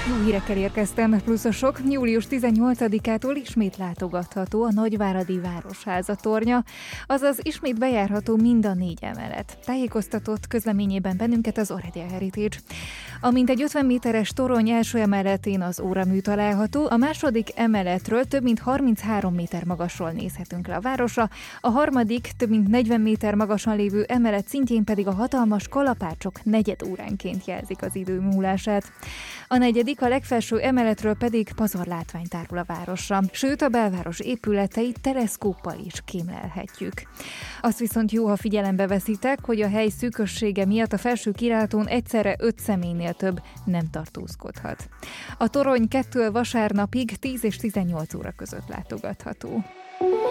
Jó hírekkel érkeztem, pluszosok. Július 18-ától ismét látogatható a Nagyváradi Városháza tornya, azaz ismét bejárható mind a 4 emelet. Tájékoztatott közleményében bennünket az Oredia Heritage. A mintegy 50 méteres torony első emeletén az óramű található, a második emeletről több mint 33 méter magasról nézhetünk le a városra, a harmadik több mint 40 méter magasan lévő emelet szintjén pedig a hatalmas kalapácsok negyed óránként jelzik az idő múlását. A negyedik, a legfelső emeletről pedig pazarlátvány tárul a városra, sőt a belváros épületeit teleszkóppal is kémlelhetjük. Azt viszont jó, ha figyelembe veszitek, hogy a hely szűkössége miatt a felső kilátón egyszerre 5 személynél több nem tartózkodhat. A torony 2 vasárnapig 10 és 18 óra között látogatható.